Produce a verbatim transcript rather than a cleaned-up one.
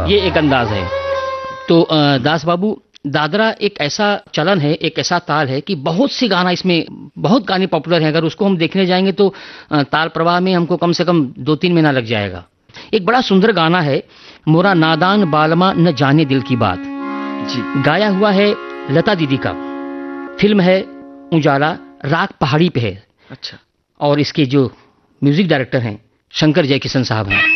ये एक अंदाज है। तो अ, दास बाबू, दादरा एक ऐसा चलन है, एक ऐसा ताल है कि बहुत सी गाना इसमें, बहुत गाने पॉपुलर हैं। अगर उसको हम देखने जाएंगे तो अ, ताल प्रवाह में हमको कम से कम दो तीन महीना लग जाएगा। एक बड़ा सुंदर गाना है, मोरा नादान बालमा न जाने दिल की बात जी, गाया हुआ है लता दीदी का। फिल्म है उजाला, राग पहाड़ी पे है। अच्छा। और इसके जो म्यूजिक डायरेक्टर हैं शंकर जयकिशन साहब हैं।